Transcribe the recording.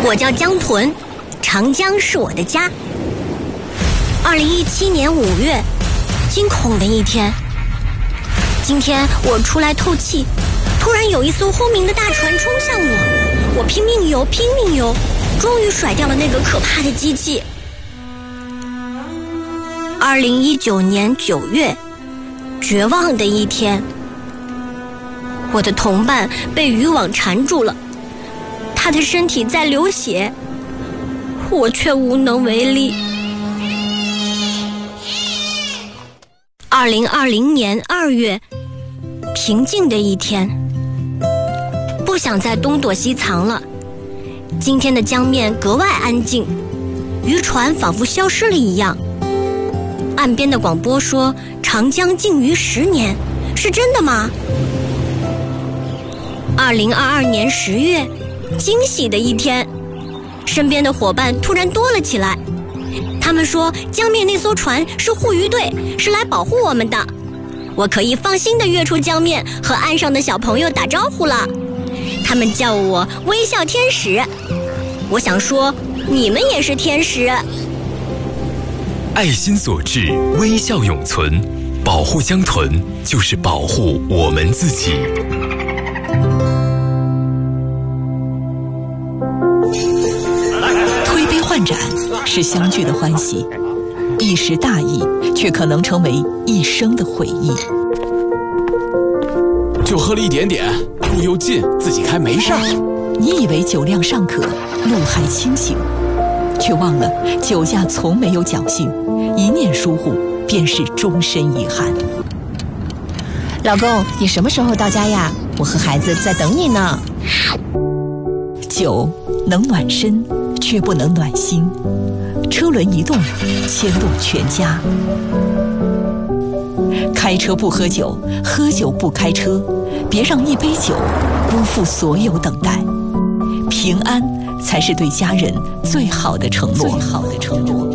我叫江豚，长江是我的家。2017年5月，惊恐的一天。今天我出来透气，突然有一艘轰鸣的大船冲向我，我拼命游，终于甩掉了那个可怕的机器。2019年9月，绝望的一天。我的同伴被渔网缠住了，他的身体在流血，我却无能为力。2020年2月，平静的一天。不想再东躲西藏了。今天的江面格外安静，渔船仿佛消失了一样。岸边的广播说长江静渔10年，是真的吗？2022年10月，惊喜的一天，身边的伙伴突然多了起来。他们说江面那艘船是护渔队，是来保护我们的。我可以放心地跃出江面，和岸上的小朋友打招呼了。他们叫我微笑天使。我想说，你们也是天使。 爱心所至，微笑永存。保护江豚，就是保护我们自己。 推杯换盏是相聚的欢喜，一时大意却可能成为一生的回忆。 就喝了一点点，路又近，自己开没事儿。 你以为酒量尚可，路还清醒，却忘了酒驾从没有侥幸，一念疏忽便是终身遗憾。 老公，你什么时候到家呀？我和孩子在等你呢。 酒能暖身，却不能暖心。车轮一动，牵动全家。开车不喝酒，喝酒不开车，别让一杯酒辜负所有等待。平安才是对家人最好的承诺。